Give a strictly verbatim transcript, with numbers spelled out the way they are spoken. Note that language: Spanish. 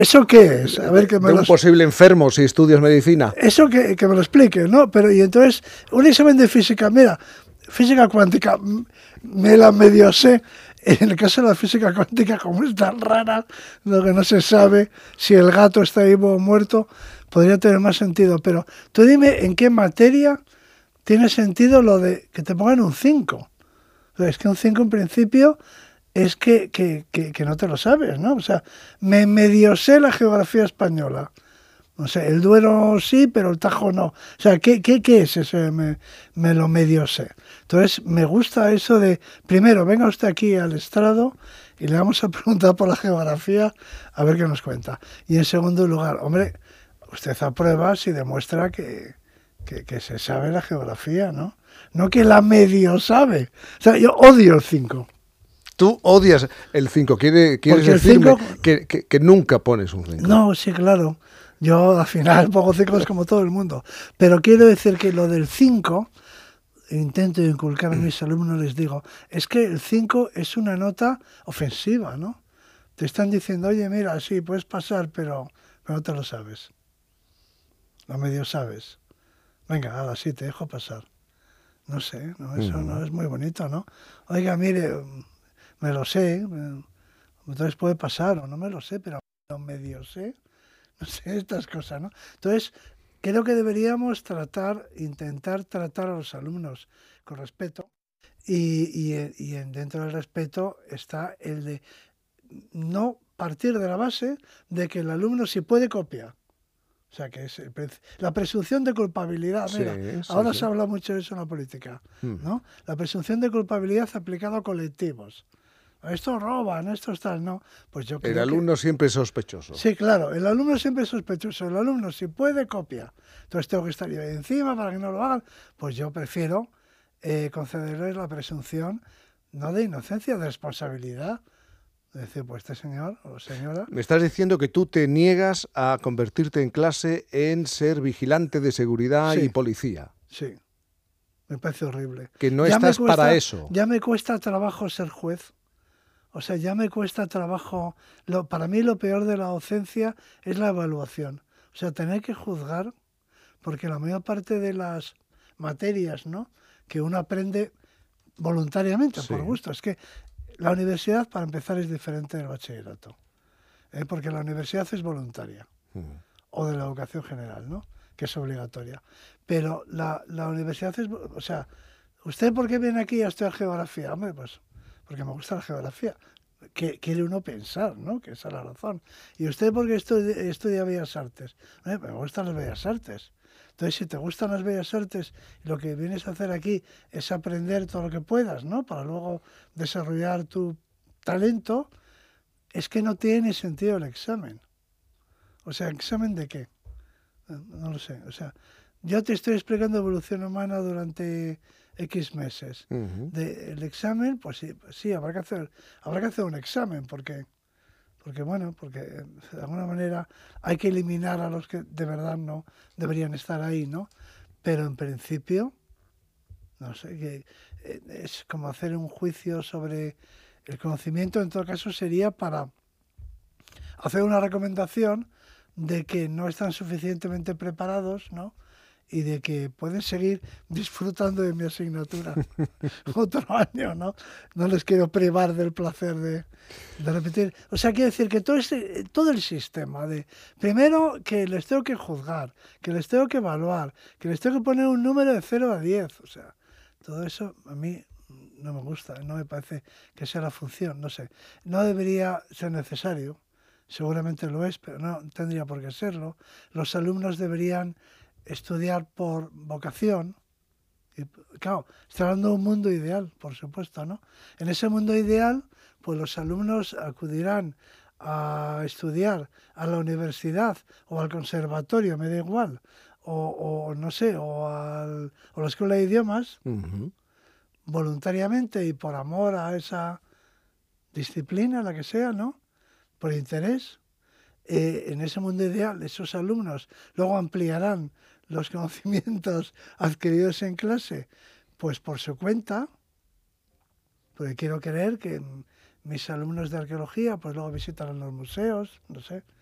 ¿Eso qué es? A ver, que me de lo... un posible enfermo si estudias medicina. Eso que, que me lo explique, ¿no? Pero y entonces, un examen de física, mira, física cuántica, me la medio sé. En el caso de la física cuántica, como es tan rara, lo que no se sabe si el gato está vivo o muerto, podría tener más sentido. Pero tú dime en qué materia tiene sentido lo de que te pongan un cinco. Es que un cinco en principio es que, que, que, que no te lo sabes, ¿no? O sea, me medio sé la geografía española. No sé, el Duero sí, pero el Tajo no. O sea, ¿qué, qué, qué es eso? Me, me lo medio sé. Entonces, me gusta eso de, primero, venga usted aquí al estrado y le vamos a preguntar por la geografía a ver qué nos cuenta. Y en segundo lugar, hombre, usted aprueba si demuestra que, que, que se sabe la geografía, ¿no? No que la medio sabe. O sea, yo odio el cinco. Tú odias el cinco. ¿Quiere, ¿Quieres Porque el decirme cinco... que, que, que nunca pones un cinco? No, sí, claro. Yo al final pongo cinco como todo el mundo. Pero quiero decir que lo del cinco, intento inculcar a mis alumnos, les digo, es que el cinco es una nota ofensiva, ¿no? Te están diciendo, oye, mira, sí, puedes pasar, pero, pero no te lo sabes. Lo medio sabes. Venga, ahora sí, te dejo pasar. No sé, no, eso Uh-huh. no es muy bonito, ¿no? Oiga, mire, me lo sé, entonces puede pasar, o no me lo sé, pero lo medio sé. No sé, estas cosas, ¿no? Entonces, creo que deberíamos tratar, intentar tratar a los alumnos con respeto y, y, y en, dentro del respeto está el de no partir de la base de que el alumno sí puede copiar. O sea, que es el, la presunción de culpabilidad. Mira, Sí, sí, ahora sí. se habla mucho de eso en la política, Hmm. ¿no? La presunción de culpabilidad aplicada a colectivos. Estos roban, estos tal, no. Pues yo creo El alumno que... siempre es sospechoso. Sí, claro, el alumno siempre es sospechoso. El alumno, si puede, copia. Entonces tengo que estar yo ahí encima para que no lo hagan. Pues yo prefiero eh, concederles la presunción, no de inocencia, de responsabilidad. Es decir, pues este señor o señora... Me estás diciendo que tú te niegas a convertirte en clase en ser vigilante de seguridad y Sí, policía. sí, me parece horrible. Que no Ya me estás para cuesta, eso. ya me cuesta trabajo ser juez. O sea, ya me cuesta trabajo... Lo, para mí lo peor de la docencia es la evaluación. O sea, tener que juzgar, porque la mayor parte de las materias, ¿no?, que uno aprende voluntariamente, Sí. por gusto. Es que la universidad, para empezar, es diferente del bachillerato, ¿eh? Porque la universidad es voluntaria, Uh-huh. o de la educación general, ¿no?, que es obligatoria. Pero la, la universidad es... O sea, ¿usted por qué viene aquí a estudiar geografía? Hombre, pues porque me gusta la geografía. Que quiere uno pensar, ¿no?, que esa es la razón. ¿Y usted por qué estudia, estudia Bellas Artes? Eh, me gustan las Bellas Artes. Entonces, si te gustan las Bellas Artes, lo que vienes a hacer aquí es aprender todo lo que puedas, ¿no?, para luego desarrollar tu talento, es que no tiene sentido el examen. O sea, ¿examen de qué? No lo sé. O sea, yo te estoy explicando evolución humana durante X meses. Uh-huh. De, el examen, pues sí, pues sí, habrá que hacer, habrá que hacer un examen, porque, porque bueno, porque de alguna manera hay que eliminar a los que de verdad no deberían estar ahí, ¿no? Pero en principio, no sé, que es como hacer un juicio sobre el conocimiento. En todo caso, sería para hacer una recomendación de que no están suficientemente preparados, ¿no?, y de que pueden seguir disfrutando de mi asignatura otro año, ¿no? No les quiero privar del placer de, de repetir. O sea, quiero decir que todo, este, todo el sistema de, primero, que les tengo que juzgar, que les tengo que evaluar, que les tengo que poner un número de cero a diez, o sea, todo eso a mí no me gusta, no me parece que sea la función, no sé. No debería ser necesario, seguramente lo es, pero no tendría por qué serlo. Los alumnos deberían estudiar por vocación. Y, claro, estoy hablando de un mundo ideal, por supuesto, ¿no? En ese mundo ideal, pues los alumnos acudirán a estudiar a la universidad o al conservatorio, me da igual, o, o no sé, o, al, o a la escuela de idiomas, Uh-huh. voluntariamente y por amor a esa disciplina, la que sea, ¿no?, por interés. Eh, en ese mundo ideal, esos alumnos luego ampliarán los conocimientos adquiridos en clase, pues por su cuenta, porque quiero creer que mis alumnos de arqueología pues luego visitarán los museos, no sé,